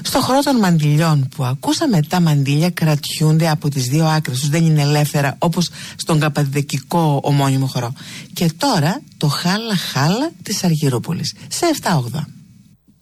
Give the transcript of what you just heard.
Στο χώρο των μαντιλιών που ακούσαμε, τα μαντίλια κρατιούνται από τις δύο άκρες τους, δεν είναι ελεύθερα όπως στον καπαδικικό ομώνυμο χώρο. Και τώρα το χάλα χάλα της Αργυρούπολης σε 7-8.